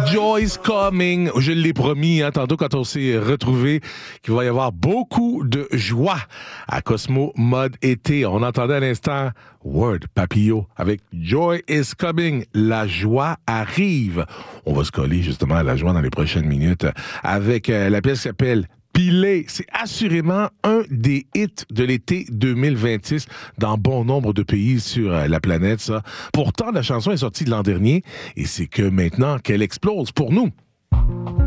Joy's Coming. Je l'ai promis, tantôt quand on s'est retrouvés, qu'il va y avoir beaucoup de joie à Cosmo Mode été. On entendait à l'instant Word Papillot avec Joy is Coming. La joie arrive. On va se coller justement à la joie dans les prochaines minutes avec la pièce qui s'appelle Pilé. C'est assurément un des hits de l'été 2026 dans bon nombre de pays sur la planète, ça. Pourtant, la chanson est sortie de l'an dernier et c'est que maintenant qu'elle explose pour nous.